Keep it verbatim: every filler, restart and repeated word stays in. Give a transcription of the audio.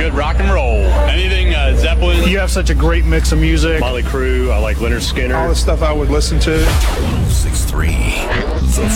good rock and roll. Anything uh, Zeppelin. You have such a great mix of music. Motley Crue, I like Leonard Skinner. All the stuff I would listen to. six three.